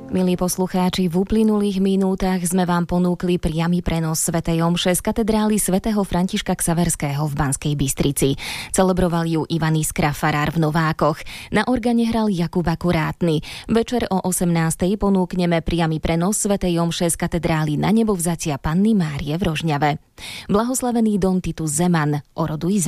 Milí poslucháči, v uplynulých minútach sme vám ponúkli priamy prenos svätej omše z katedrály svätého Františka Xaverského v Banskej Bystrici. Celebroval ju Ivan Iskra, farár v Novákoch. Na organe hral Jakub Akurátny. Večer o 18:00 ponúkneme priamy prenos svätej omše z katedrály Na nebovzatia Panny Márie v Rožňave. Blahoslavený Don Titus Zeman, oroduj